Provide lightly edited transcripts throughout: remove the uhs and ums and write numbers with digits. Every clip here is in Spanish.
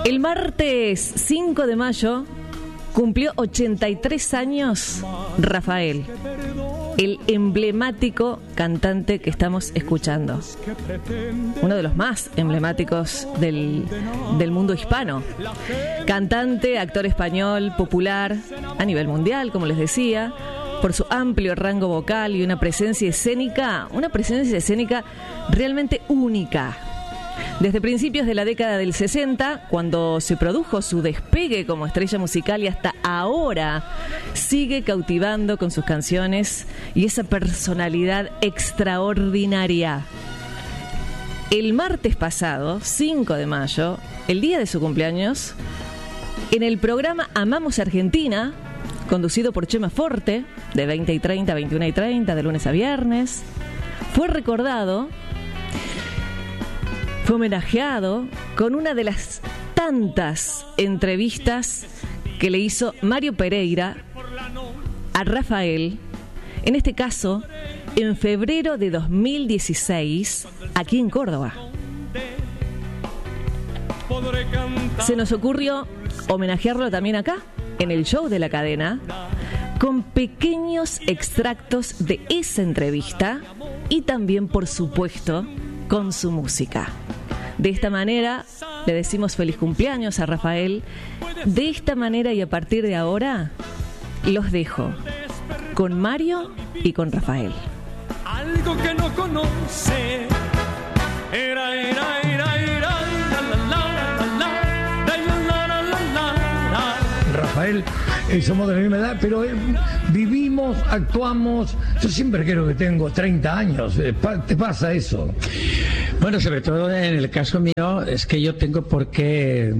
El martes 5 de mayo cumplió 83 años Rafael, el emblemático cantante que estamos escuchando. Uno de los más emblemáticos del mundo hispano. Cantante, actor español, popular a nivel mundial, como les decía, por su amplio rango vocal y una presencia escénica realmente única. Desde principios de la década del 60, cuando se produjo su despegue como estrella musical, y hasta ahora sigue cautivando con sus canciones y esa personalidad extraordinaria. El martes pasado, 5 de mayo, el día de su cumpleaños, en el programa Amamos Argentina, conducido por Chema Forte, de 20:30 a 21:30, de lunes a viernes, fue recordado, fue homenajeado con una de las tantas entrevistas que le hizo Mario Pereira a Rafael, en este caso en febrero de 2016, aquí en Córdoba. Se nos ocurrió homenajearlo también acá, en el show de la cadena, con pequeños extractos de esa entrevista y también, por supuesto, con su música. De esta manera le decimos feliz cumpleaños a Rafael. De esta manera y a partir de ahora los dejo con Mario y con Rafael. Algo que no conoce. Rafael, somos de la misma edad, pero vivimos, actuamos. Yo siempre creo que tengo 30 años. ¿Te pasa eso? Bueno, sobre todo en el caso mío, es que yo tengo por qué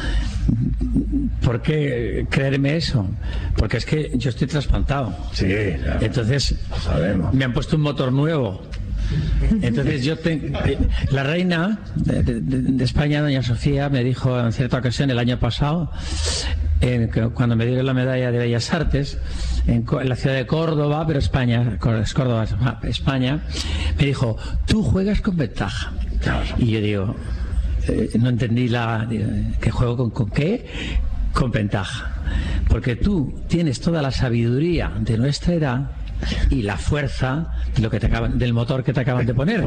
creerme eso, porque es que yo estoy trasplantado. Sí, claro. Entonces sabemos. Me han puesto un motor nuevo. Entonces la reina de España, doña Sofía, me dijo en cierta ocasión el año pasado, cuando me dieron la medalla de Bellas Artes en la ciudad de Córdoba, pero España, es Córdoba, España, me dijo: tú juegas con ventaja. Y yo digo, no entendí ¿que juego con qué? Con ventaja, porque tú tienes toda la sabiduría de nuestra edad y la fuerza del motor que te acaban de poner.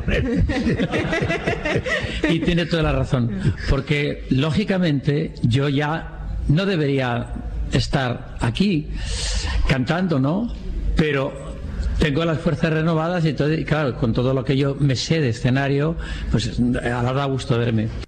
Y tiene toda la razón, porque lógicamente yo ya no debería estar aquí cantando, ¿no? Pero tengo las fuerzas renovadas y entonces, claro, con todo lo que yo me sé de escenario, pues ahora da gusto verme.